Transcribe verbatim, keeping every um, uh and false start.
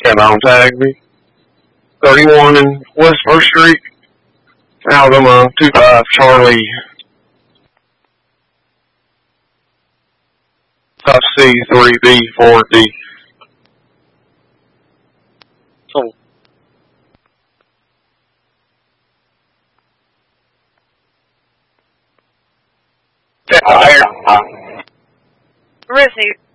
Came out and tagged me. thirty-one in West First Street, Alabama, two five Charlie. five C three B four D. So. Rizzy.